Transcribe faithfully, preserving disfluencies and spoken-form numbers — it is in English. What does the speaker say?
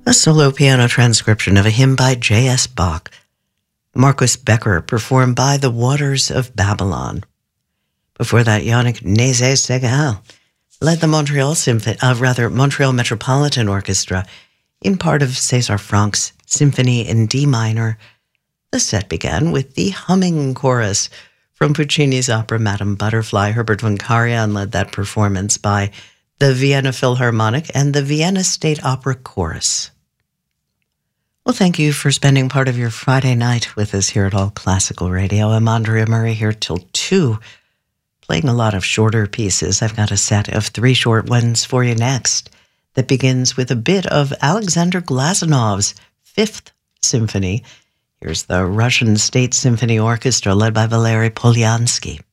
A solo piano transcription of a hymn by J S Bach. Marcus Becker performed by the Waters of Babylon. Before that, Yannick Nézet-Séguin led the Montreal Symphony, uh, rather Montreal Metropolitan Orchestra in part of César Franck's Symphony in D minor. The set began with the humming chorus from Puccini's opera Madame Butterfly. Herbert von Karajan led that performance by the Vienna Philharmonic and the Vienna State Opera Chorus. Well, thank you for spending part of your Friday night with us here at All Classical Radio. I'm Andrea Murray here till two, playing a lot of shorter pieces. I've got a set of three short ones for you next that begins with a bit of Alexander Glazunov's Fifth Symphony. Here's the Russian State Symphony Orchestra led by Valery Polyansky.